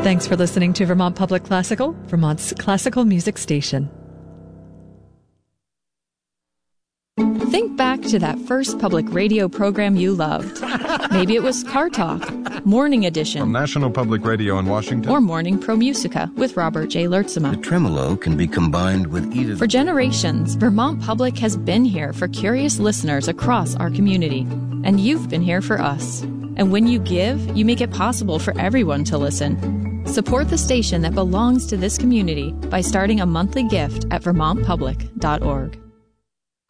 Thanks for listening to Vermont Public Classical, Vermont's classical music station. Think back to that first public radio program you loved. Maybe it was Car Talk, Morning Edition, from National Public Radio in Washington, or Morning Pro Musica with Robert J. Lertzema. The tremolo can be combined with either. For generations, Vermont Public has been here for curious listeners across our community, and you've been here for us. And when you give, you make it possible for everyone to listen. Support the station that belongs to this community by starting a monthly gift at vermontpublic.org.